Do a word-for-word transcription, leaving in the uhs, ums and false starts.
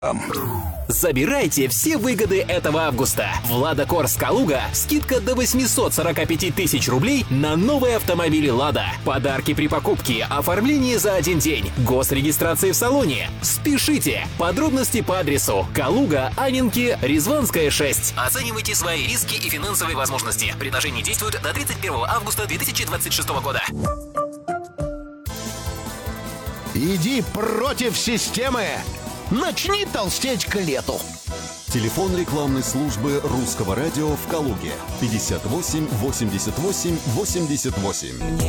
Забирайте все выгоды этого августа. В Лада Корс Калуга скидка до восемьсот сорок пять тысяч рублей на новые автомобили Лада. Подарки при покупке, оформление за один день, госрегистрация в салоне. Спешите! Подробности по адресу Калуга, Анненки, Резванская, шесть. Оценивайте свои риски и финансовые возможности. Предложение действует до тридцать первого августа две тысячи двадцать шестого года. Иди против системы! Начни толстеть к лету. Телефон рекламной службы Русского радио в Калуге пятьдесят восемь восемьдесят восемь восемьдесят восемь.